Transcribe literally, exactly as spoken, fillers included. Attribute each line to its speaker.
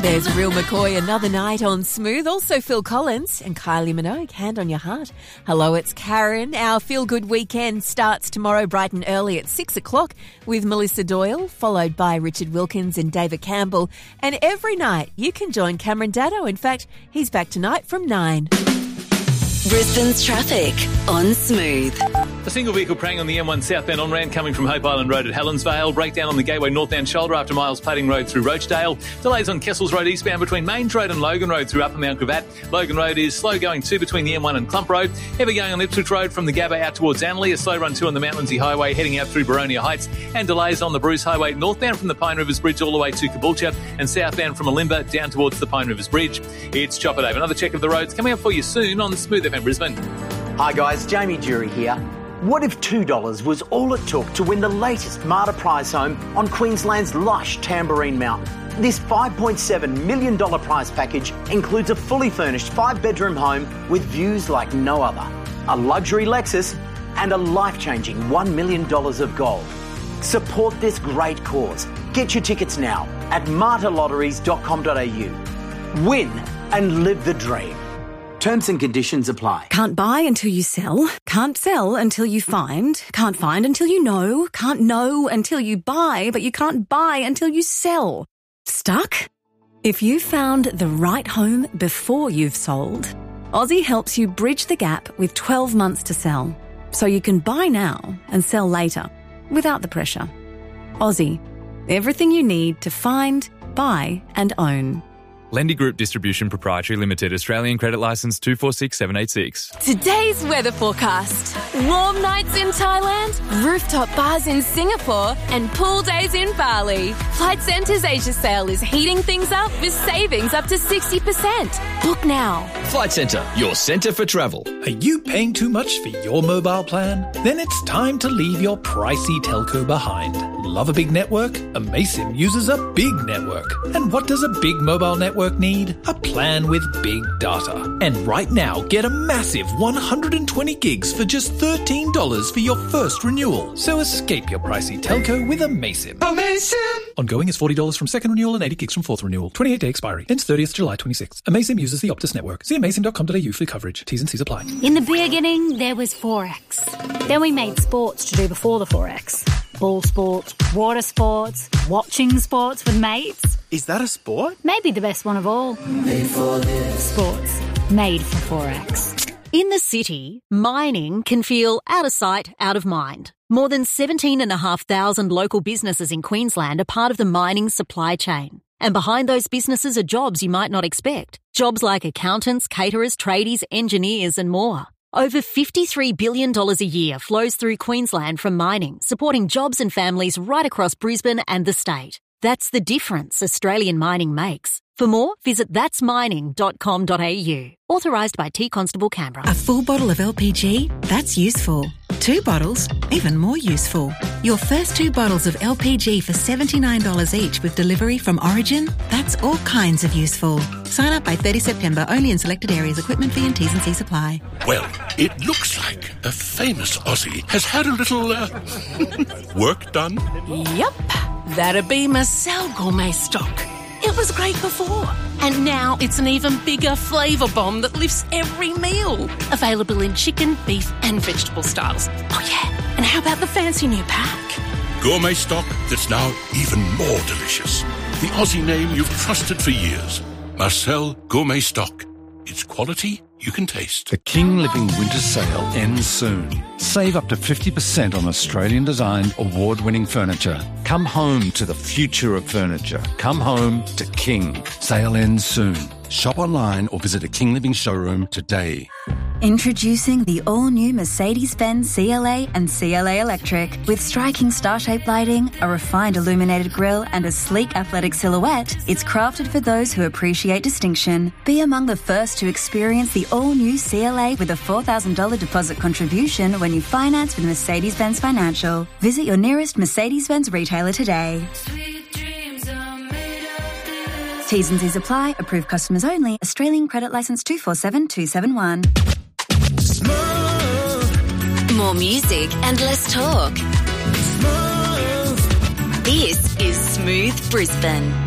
Speaker 1: There's Real McCoy, Another Night on Smooth. Also Phil Collins and Kylie Minogue, Hand on Your Heart. Hello, it's Karen. Our Feel Good Weekend starts tomorrow bright and early at six o'clock with Melissa Doyle, followed by Richard Wilkins and David Campbell. And every night you can join Cameron Daddo. In fact, he's back tonight from nine.
Speaker 2: Brisbane's traffic on Smooth.
Speaker 3: A single vehicle preying on the M one southbound on-ramp coming from Hope Island Road at Helensvale. Breakdown on the Gateway northbound shoulder after Miles Plating Road through Rochdale. Delays on Kessels Road eastbound between Mains Road and Logan Road through Upper Mount Gravatt. Logan Road is slow going too between the M one and Clump Road. Heavy going on Ipswich Road from the Gabba out towards Annerley. A slow run too on the Mount Lindsay Highway heading out through Baronia Heights. And delays on the Bruce Highway northbound from the Pine Rivers Bridge all the way to Caboolture and southbound from Alimba down towards the Pine Rivers Bridge. It's Chopper Dave. Another check of the roads coming up for you soon on Smooth F M Brisbane.
Speaker 4: Hi guys, Jamie Jury here. What if two dollars was all it took to win the latest Marta prize home on Queensland's lush Tamborine Mountain? This five point seven million dollars prize package includes a fully furnished five-bedroom home with views like no other, a luxury Lexus and a life-changing one million dollars of gold. Support this great cause. Get your tickets now at marta lotteries dot com dot a u. Win and live the dream. Terms and conditions apply.
Speaker 5: Can't buy until you sell. Can't sell until you find. Can't find until you know. Can't know until you buy, but you can't buy until you sell. Stuck? If you found the right home before you've sold, Aussie helps you bridge the gap with twelve months to sell, so you can buy now and sell later without the pressure. Aussie, everything you need to find, buy and own.
Speaker 6: Lendy Group Distribution Proprietary Limited, Australian Credit Licence two four six seven eight six.
Speaker 1: Today's weather forecast. Warm nights in Thailand, rooftop bars in Singapore, and pool days in Bali. Flight Centre's Asia sale is heating things up with savings up to sixty percent. Book now.
Speaker 7: Flight Centre, your centre for travel.
Speaker 8: Are you paying too much for your mobile plan? Then it's time to leave your pricey telco behind. Love a big network? Amaysim uses a big network. And what does a big mobile network need? A plan with big data. And right now, get a massive one hundred twenty gigs for just thirteen dollars for your first renewal. So escape your pricey telco with Amaysim. Amaysim! Ongoing is forty dollars from second renewal and eighty gigs from fourth renewal. twenty-eight day expiry. Ends thirtieth July twenty-sixth. Amaysim uses the Optus network. See amaysim dot com dot a u for coverage. T's and C's apply.
Speaker 9: In the beginning, there was Forex. Then we made sports to do before the Forex. Ball sports, water sports, watching sports with mates.
Speaker 10: Is that a sport?
Speaker 9: Maybe the best one of all.
Speaker 11: Made for this.
Speaker 9: Sports. Made for Forex.
Speaker 12: In the city, mining can feel out of sight, out of mind. More than seventeen thousand five hundred local businesses in Queensland are part of the mining supply chain. And behind those businesses are jobs you might not expect. Jobs like accountants, caterers, tradies, engineers and more. Over fifty-three billion dollars a year flows through Queensland from mining, supporting jobs and families right across Brisbane and the state. That's the difference Australian mining makes. For more, visit thats mining dot com dot a u. Authorised by T Constable Canberra.
Speaker 13: A full bottle of L P G? That's useful. Two bottles? Even more useful. Your first two bottles of L P G for seventy-nine dollars each with delivery from Origin? That's all kinds of useful. Sign up by thirtieth September, only in selected areas. Equipment fee and T's and C's apply.
Speaker 14: Well, it looks like a famous Aussie has had a little uh, work done.
Speaker 15: Yep, that'd be Marcel Gourmet Stock. It was great before, and now it's an even bigger flavour bomb that lifts every meal. Available in chicken, beef and vegetable styles. Oh yeah, and how about the fancy new pack?
Speaker 14: Gourmet stock that's now even more delicious. The Aussie name you've trusted for years. Marcel Gourmet Stock. It's quality you can taste.
Speaker 16: The King Living Winter Sale ends soon. Save up to fifty percent on Australian-designed, award-winning furniture. Come home to the future of furniture. Come home to King. Sale ends soon. Shop online or visit a King Living showroom today.
Speaker 17: Introducing the all-new Mercedes-Benz C L A and C L A Electric. With striking star-shaped lighting, a refined illuminated grille and a sleek athletic silhouette, it's crafted for those who appreciate distinction. Be among the first to experience the all-new C L A with a four thousand dollars deposit contribution when you finance with Mercedes-Benz Financial. Visit your nearest Mercedes-Benz retailer today. T's and C's apply. Approved customers only. Australian Credit Licence two four seven two seven one.
Speaker 2: More music and less talk. This is Smooth Brisbane.